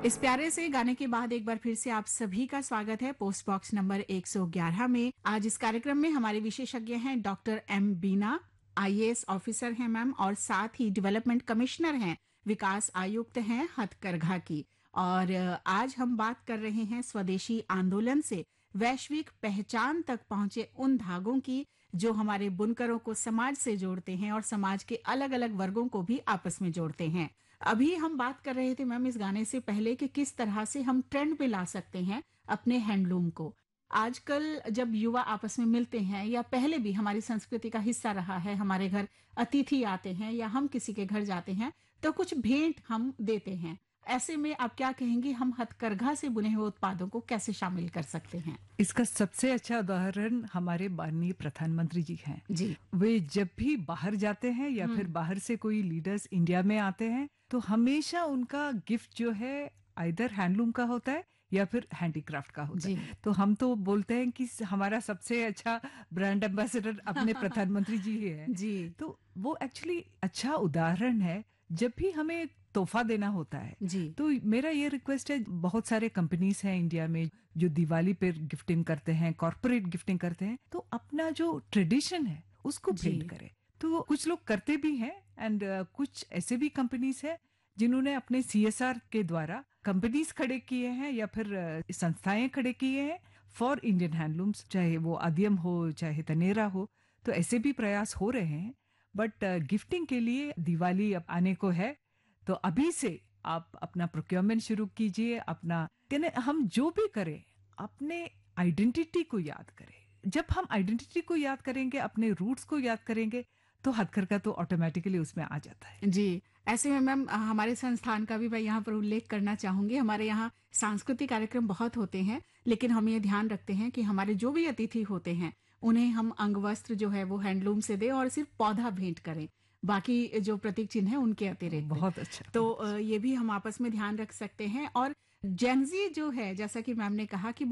इस प्यारे से गाने के बाद एक बार फिर से आप सभी का स्वागत है पोस्ट बॉक्स नंबर 111 में। आज इस कार्यक्रम में हमारे विशेषज्ञ हैं डॉक्टर एम बीना, आईएएस ऑफिसर हैं मैम, और साथ ही डेवलपमेंट कमिश्नर हैं, विकास आयुक्त हैं हथकरघा की। और आज हम बात कर रहे हैं स्वदेशी आंदोलन से वैश्विक पहचान तक पहुंचे उन धागों की जो हमारे बुनकरों को समाज से जोड़ते हैं और समाज के अलग अलग वर्गों को भी आपस में जोड़ते हैं। अभी हम बात कर रहे थे मैम इस गाने से पहले कि किस तरह से हम ट्रेंड पे ला सकते हैं अपने हैंडलूम को। आजकल जब युवा आपस में मिलते हैं, या पहले भी हमारी संस्कृति का हिस्सा रहा है, हमारे घर अतिथि आते हैं या हम किसी के घर जाते हैं तो कुछ भेंट हम देते हैं। ऐसे में आप क्या कहेंगे, हम हथकरघा से बुने हुए उत्पादों को कैसे शामिल कर सकते हैं? इसका सबसे अच्छा उदाहरण हमारे माननीय प्रधानमंत्री जी हैं। जी। वे जब भी बाहर जाते हैं या फिर बाहर से कोई लीडर्स इंडिया में आते हैं तो हमेशा उनका गिफ्ट जो है आइदर हैंडलूम का होता है या फिर हैंडीक्राफ्ट का होता है। तो हम तो बोलते हैं कि हमारा सबसे अच्छा ब्रांड एम्बेसडर अपने प्रधानमंत्री जी ही है। जी। तो वो एक्चुअली अच्छा उदाहरण है। जब भी हमें तोहफा देना होता है जी। तो मेरा ये रिक्वेस्ट है, बहुत सारे कंपनीज हैं इंडिया में जो दिवाली पे गिफ्टिंग करते हैं, कॉर्पोरेट गिफ्टिंग करते हैं, तो अपना जो ट्रेडिशन है उसको भेंट करें। तो कुछ लोग करते भी हैं एंड कुछ ऐसे भी कंपनीज हैं जिन्होंने अपने CSR के द्वारा कंपनीज खड़े किए हैं या फिर संस्थाएं खड़े किए हैं फॉर इंडियन हैंडलूम्स, चाहे वो आदियम हो चाहे तनेरा हो। तो ऐसे भी प्रयास हो रहे हैं। बट गिफ्टिंग के लिए दिवाली अब आने को है, तो अभी से आप अपना प्रोक्योरमेंट शुरू कीजिए। अपना हम जो भी करें अपने आइडेंटिटी को याद करें। जब हम आइडेंटिटी को याद करेंगे, अपने रूट्स को याद करेंगे, तो हथकरघा तो ऑटोमेटिकली उसमें आ जाता है। जी। ऐसे में मैम हमारे संस्थान का भी मैं यहाँ पर उल्लेख करना चाहूंगी। हमारे यहाँ सांस्कृतिक कार्यक्रम बहुत होते हैं, लेकिन हम ये ध्यान रखते हैं कि हमारे जो भी अतिथि होते हैं उन्हें हम अंगवस्त्र जो है वो हैंडलूम से दें और सिर्फ पौधा भेंट करें, बाकी जो प्रतीक चिन्ह है उनके अतिरिक्त। बहुत अच्छा। तो ये भी हम आपस में ध्यान रख सकते हैं। और जेनजी जो है, जैसा कि मैम ने कहा कि